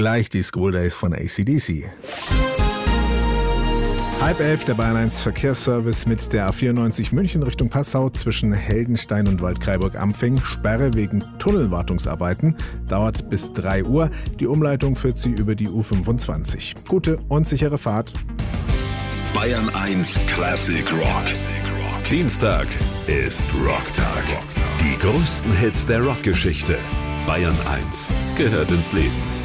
gleich die School Days von AC/DC. 10:30 der Bayern 1 Verkehrsservice mit der A94 München Richtung Passau zwischen Heldenstein und Waldkraiburg-Ampfing. Sperre wegen Tunnelwartungsarbeiten. Dauert bis 3 Uhr. Die Umleitung führt Sie über die U25. Gute und sichere Fahrt. Bayern 1 Classic Rock. Dienstag ist Rocktag. Die größten Hits der Rockgeschichte. Bayern 1 gehört ins Leben.